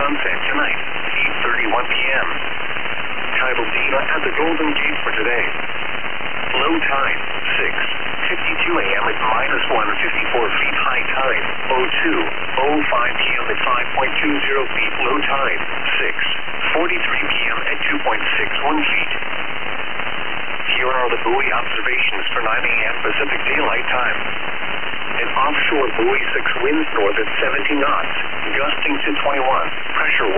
sunset tonight, 8:31 p.m. Tidal data at the Golden Gate for today. Low tide, 6:52 a.m. at -154 feet. High tide, 02:05 p.m. at 5.20 feet. Low tide, 6:43 p.m. at 2.61 feet. Here are the buoy observations for 9 a.m. Pacific Daylight Time. An offshore buoy 6 winds north at 70 knots, gusting to 21, pressure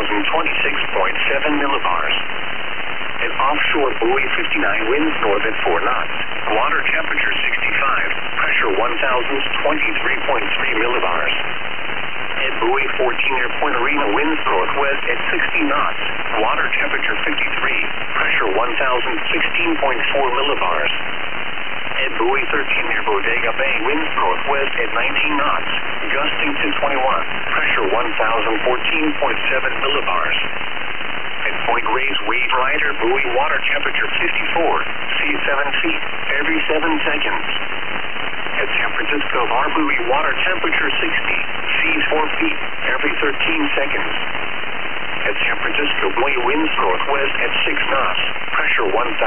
1,026.7 millibars. An offshore buoy 59 winds north at 4 knots, water temperature 65, pressure 1,023.3 millibars. At buoy 14 near Point Arena winds northwest at 60 knots, water temperature 53, pressure 1,016.4 millibars. At buoy 13 near Bodega Bay winds northwest at 19 knots, gusting to 21, pressure 1,014.7 millibars. At Point Reyes Wave Rider buoy water temperature 54, seas 7 feet, every 7 seconds. At San Francisco Bar buoy water temperature 60, seas 4 feet, every 13 seconds. At San Francisco buoy winds northwest at 6 knots, pressure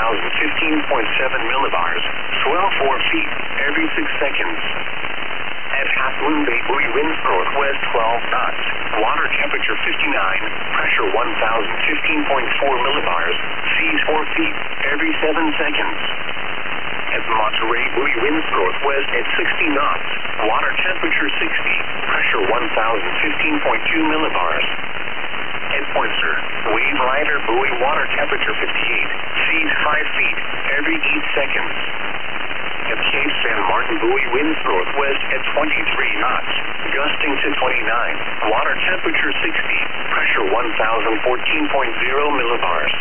1,015.7 millibars, swell 4 feet, every 6 seconds. At Half Moon Bay buoy winds northwest 12 knots, water temperature 59, pressure 1,015.4 millibars, seas 4 feet, every 7 seconds. At Monterey buoy winds northwest at 60 knots, water temperature 60, pressure 1,015.2 millibars. At Pointer, Wave Rider buoy water temperature 58, seas 5 feet, every 8 seconds. At Cape San Martin buoy winds northwest at 23 knots, gusting to 29, water temperature 60, pressure 1,014.0 millibars.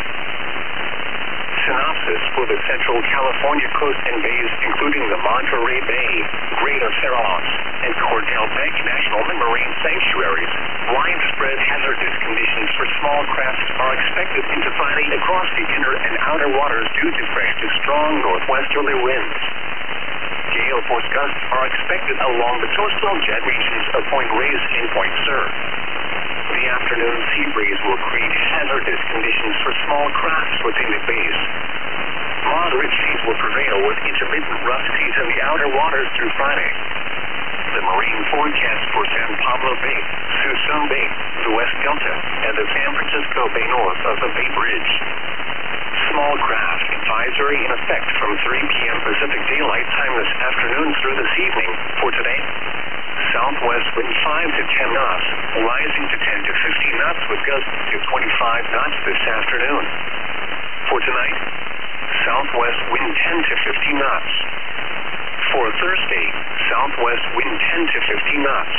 Synopsis for the Central California coast and bays, including the Monterey Bay, Greater Farallons, and Cordell Bank National Marine Sanctuaries. Widespread hazardous conditions for small crafts are expected into Friday across the inner and outer waters due to fresh to strong northwesterly winds. Gale force gusts are expected along the coastal jet regions of Point Reyes and Point Sur. The afternoon sea breeze will create hazardous conditions for small crafts within the bays. Moderate seas will prevail with intermittent rough seas in the outer waters through Friday. The marine forecast for San Pablo Bay, Suisun Bay, the West Delta, and the San Francisco Bay north of the Bay Bridge. Small craft advisory in effect from 3 p.m. Pacific Daylight Time this afternoon through this evening. For today, southwest wind 5 to 10 knots, rising to 10 to 15 knots with gusts to 25 knots this afternoon. For tonight, southwest wind 10 to 15 knots. For Thursday, southwest wind 10 to 15 knots.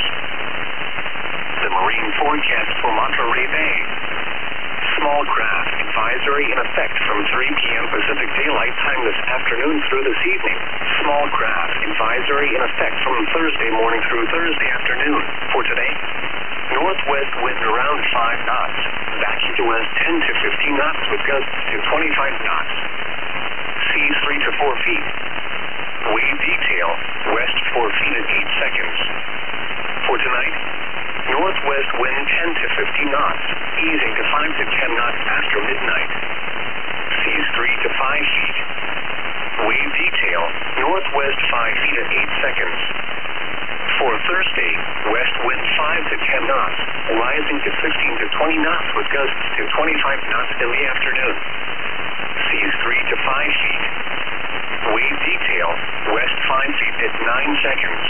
The marine forecast for Monterey Bay. Small craft advisory in effect from 3 p.m. Pacific Daylight Time this afternoon through this evening. Small craft advisory in effect from Thursday morning through Thursday afternoon. For today, northwest wind around 5 knots, back to west 10 to 15 knots with gusts to 25 knots. Seas 3 to 4 feet. Wave detail, west 4 feet at 8 seconds. For tonight, northwest wind 10 to 15 knots, easing to 5 to 10 knots after midnight. Seas 3 to 5 feet. Wave detail, northwest 5 feet at 8 seconds. For Thursday, west wind 5 to 10 knots, rising to 15 to 20 knots with gusts to 25 knots in the afternoon. Seas 3 to 5 feet. Wave detail, west 5 feet at 9 seconds.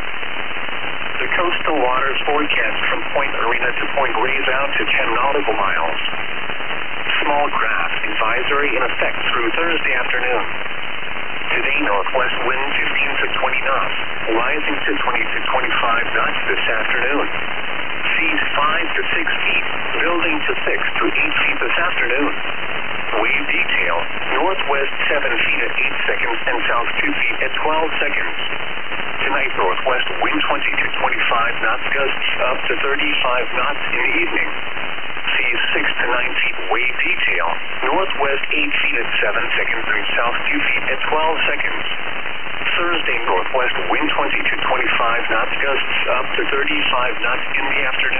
The coastal waters forecast from Point Arena to Point Reyes out to 10 nautical miles. Small craft advisory in effect through Thursday afternoon. Today, northwest wind 15 to 20 knots, rising to 20 to 25 knots this afternoon. Seas 5 to 6 feet, building to 6 to 8 feet this afternoon. Wave detail, northwest 7 feet at 8 seconds and south 2 feet at 12 seconds. Tonight, northwest wind 20 to 25 knots, gusts up to 35 knots in the evening. Seas 6 to 9 feet, wave detail, northwest 8 feet at 7 seconds and south 2 feet at 12 seconds. Thursday, northwest wind 20 to 25 knots, gusts up to 35 knots in the afternoon.